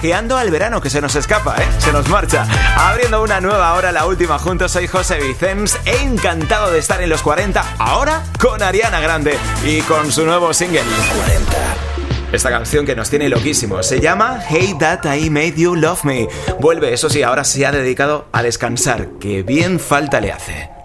Pajeando al verano, que se nos escapa, se nos marcha. Abriendo una nueva hora, la última juntos. Soy José Vicens, encantado de estar en los 40, ahora con Ariana Grande y con su nuevo single 40. Esta canción que nos tiene loquísimos se llama Hey That I Made You Love Me. Vuelve, eso sí, ahora se ha dedicado a descansar, que bien falta le hace.